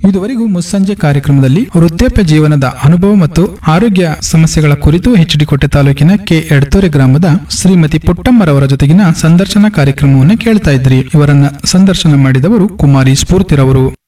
ಇದುವರೆಗೂ ಮುಸ್ಸಂಜೆ ಕಾರ್ಯಕ್ರಮದಲ್ಲಿ ವೃದ್ಧಾಪ್ಯ ಜೀವನದ ಅನುಭವ ಮತ್ತು ಆರೋಗ್ಯ ಸಮಸ್ಯೆಗಳ ಕುರಿತು ಹೆಚ್ಡಿಕೋಟೆ ತಾಲೂಕಿನ ಕೆ ಎಡ್ತೋರೆ ಗ್ರಾಮದ ಶ್ರೀಮತಿ ಪುಟ್ಟಮ್ಮರವರ ಜೊತೆಗಿನ ಸಂದರ್ಶನ ಕಾರ್ಯಕ್ರಮವನ್ನು ಕೇಳ್ತಾ ಇದ್ರಿ. ಇವರನ್ನ ಸಂದರ್ಶನ ಮಾಡಿದವರು ಕುಮಾರಿ ಸ್ಫೂರ್ತಿರವರು.